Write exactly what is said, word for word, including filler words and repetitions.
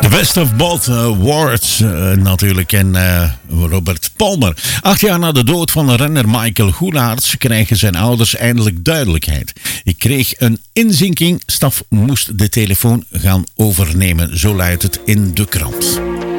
Best of both uh, worlds uh, natuurlijk. En uh, Robert Palmer. Acht jaar na de dood van de renner Michael Goelaerts krijgen zijn ouders eindelijk duidelijkheid. Ik kreeg een inzinking. Staf moest de telefoon gaan overnemen. Zo luidt het in de krant.